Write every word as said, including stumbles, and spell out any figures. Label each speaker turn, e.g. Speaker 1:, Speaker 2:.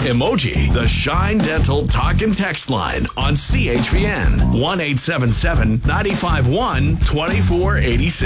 Speaker 1: emoji. The Shine Dental Talk and Text line on C H V N one eight seven seven, nine five one, two four eight six.